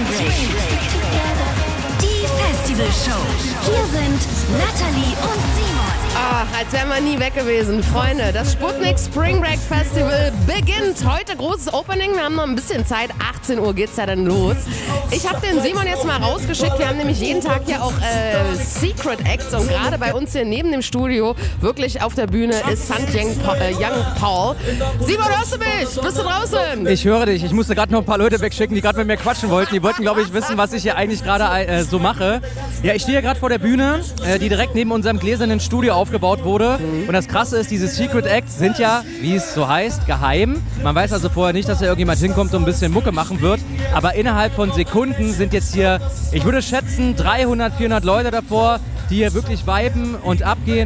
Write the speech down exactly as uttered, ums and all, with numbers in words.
Spring Break. Die Festival Show. Hier sind Natalie und Simon. Ach, als wären wir nie weg gewesen. Freunde, das Sputnik Spring Break Festival beginnt. Heute großes Opening. Wir haben noch ein bisschen Zeit. achtzehn Uhr geht's ja dann los. Ich habe den Simon jetzt mal rausgeschickt. Wir haben nämlich jeden Tag ja auch äh, Secret Acts. Und gerade bei uns hier neben dem Studio, wirklich auf der Bühne, ist Sant Young Paul. Simon, hörst du mich? Bist du draußen? Ich höre dich. Ich musste gerade noch ein paar Leute wegschicken, die gerade mit mir quatschen wollten. Die wollten, glaube ich, wissen, was ich hier eigentlich gerade äh, so mache. Ja, ich stehe hier gerade vor der Bühne, äh, die direkt neben unserem gläsernen Studio aufgebaut wurde. Mhm. Und das Krasse ist, diese Secret Acts sind ja, wie es so heißt, geheim. Man weiß also vorher nicht, dass da irgendjemand hinkommt und ein bisschen Mucke machen wird. Aber innerhalb von Sekunden sind jetzt hier, ich würde schätzen, dreihundert, vierhundert Leute davor, die hier wirklich viben und abgehen.